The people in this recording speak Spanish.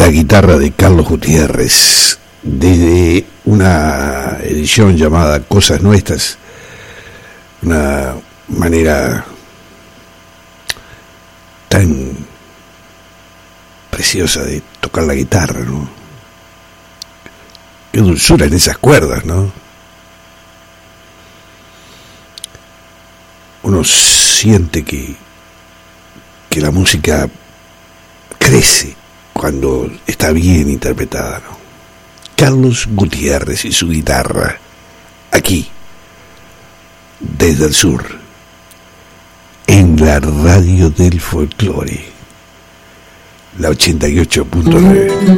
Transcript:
guitarra de Carlos Gutiérrez, desde una edición llamada Cosas Nuestras, una manera tan preciosa de tocar la guitarra, ¿no? Qué dulzura en esas cuerdas, ¿no? Uno siente que la música crece cuando está bien interpretada, ¿no? Carlos Gutiérrez y su guitarra, aquí, desde el sur, en la radio del folclore, la 88.9.